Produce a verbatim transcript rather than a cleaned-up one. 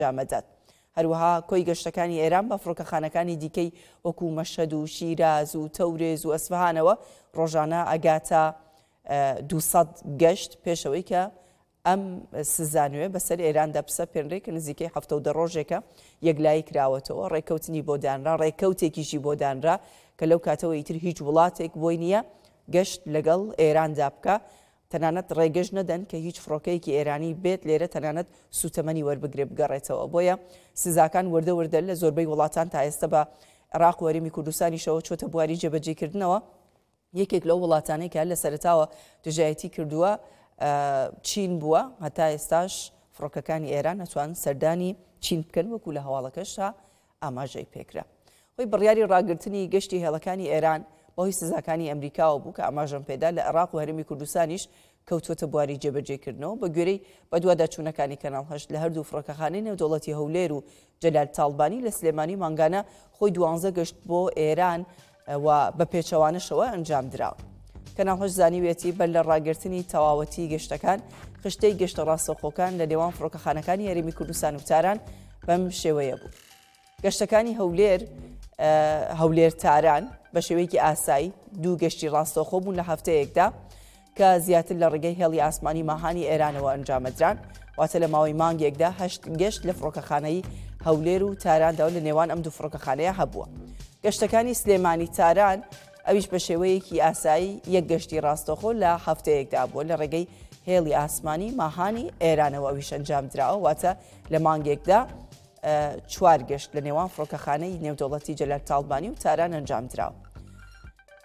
ئەنجامەدات. هەروەها کۆی گەشتەکانی ئێران بە فڕۆکەخانەکانی دیکەی وەکو مەشهەد و شیراز و تەورێز و ئەسفەهانەوە ڕۆژانە ئەگاتە دووسەد گەشت پێشەوەی کە ئەم سزانوێ بەسەر ئێراندا پسە پێنرێک کە نزیکەی هەفتە و دە ڕۆژێکە یەکلایی کراوەتەوە ڕێککەوتنی بۆ دانرا ڕێککەوتێکیشی بۆ دانرا کە لەو کاتەوە ئیتر هیچ وڵاتێک بۆی نییە گەشت لەگەڵ ئێراندا بکە تەنانەت ڕێگەشت نەدەن کە هیچ فڕۆکەیەکی ئێرانی بێت لێرە تەنانەت سوتەمەنی وەربگرێ بگەڕێتەوە. بۆیە سزاکان وردە وردە لە زۆربەی وڵاتان تا ئێستا بە عێراق و هەرێمی کوردستانیشەوە چۆتە بواری جێبەجێکردنەوە. یەکێک لەو وڵاتانەی کە لە سەرتاوە دژایەتی کردووە چین بووە، هەتا ئێستاش فڕۆکەکانی ئێران نەتوان سەردانی چین بکەن وەکو لە هەواڵەکەش تا ئاماژەی پێکرا. خۆی بڕیاری ڕاگررتنی گەشتی هێڵەکانی ئێران بەهۆی سزاکانی ئەمریکاوە بوو کە ئاماژەم پێدا لە عێراق و هەرێمی کوردستانیش کەوتوتە بواری جێبەجێکردنەوە بە گوێرەی بە دوواداچوونەکانی کەناڵ هەشت لە هەردوو فڕۆکەخانەی نێودەوڵەتی هەولێر و جەلال تاڵبانی لە سلێمانی مانگانە خۆی دوانزە گەشت بۆ ئێران و بە پێچەوانشەوە ئەنجام دراوە. کەناڵ هەشت زانیوێتی بەر لە ڕاگررتنی تەواوەتی گەشتەکان خشتەی گەشتە ڕاستەوخۆکان لە نێوان فڕۆکەخانەکانی هەرێمی کوردستان و تاران بەم شێوەیە بوو. گەشتەکانی هەولێر هەولێر تاران بە شێوەیەکی ئاسایی دوو گەشتی ڕاستەوخۆ بوون لە هەفتەیەکدا کە زیاتر لە ڕێگەی هێڵی ئاسمانی ماهانی ئێرانەوە ئەنجامەدران، واتە لە ماوەی مانگێکدا هەشت گەشت لە فڕۆکەخانەی هەولێر و تاراندا و لە نێوان ئەم دوو فڕۆکەخانەیە هەبووە. گەشتەکانی سلێمانی تاران ئەویش بە شێوەیەکی ئاسایی یەک گەشتی ڕاستەوخۆ لە هەفتەیەکدا بووە لە ڕێگەی هێڵی ئاسمانی ماهانی ئێرانەوە ئەویش ئەنجام دراوە، واتە لە مانگێکدا چوار گەشت لە نێوان فڕۆکەخانەی نێودەوڵەتی جەلال تاڵبانی و تاران ئەنجام دراوە.